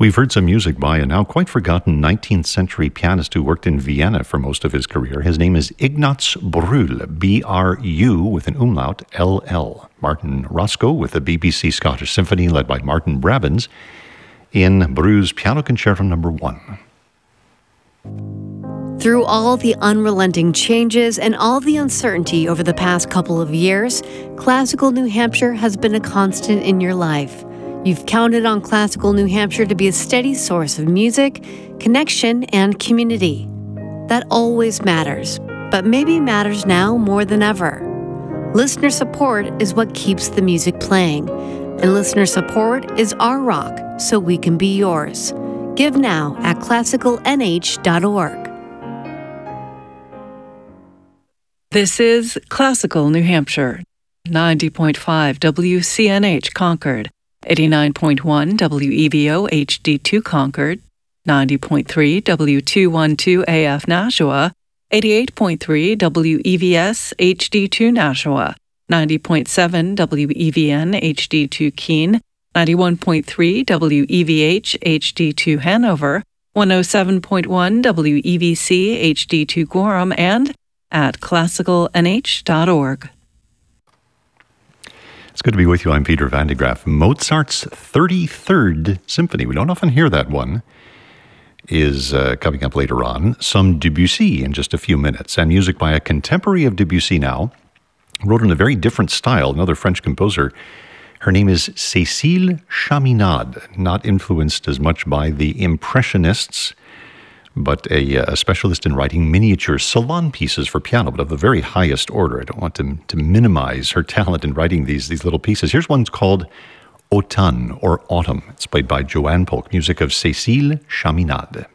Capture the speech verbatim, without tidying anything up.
We've heard some music by a now quite forgotten nineteenth century pianist who worked in Vienna for most of his career. His name is Ignaz Brühl, B R U with an umlaut, L L. Martin Roscoe with the B B C Scottish Symphony led by Martin Brabants in Brühl's Piano Concerto number one. Through all the unrelenting changes and all the uncertainty over the past couple of years, Classical New Hampshire has been a constant in your life. You've counted on Classical New Hampshire to be a steady source of music, connection, and community. That always matters, but maybe matters now more than ever. Listener support is what keeps the music playing, and listener support is our rock, so we can be yours. Give now at classical n h dot org. This is Classical New Hampshire, ninety point five W C N H Concord, eighty-nine point one W E V O H D two Concord, ninety point three W two twelve A F Nashua, eighty-eight point three W E V S H D two Nashua, ninety point seven W E V N H D two Keene, ninety-one point three W E V H H D two Hanover, one oh seven point one W E V C H D two Gorham, and at classical n h dot org. It's good to be with you. I'm Peter Van de Graaff. Mozart's thirty-third Symphony, we don't often hear that one, is uh, coming up later on. Some Debussy in just a few minutes, and music by a contemporary of Debussy now, wrote in a very different style, another French composer. Her name is Cécile Chaminade, not influenced as much by the Impressionists, but a, a specialist in writing miniature salon pieces for piano, but of the very highest order. I don't want to, to minimize her talent in writing these, these little pieces. Here's one called Automne, or Autumn. It's played by Joanne Polk, music of Cécile Chaminade.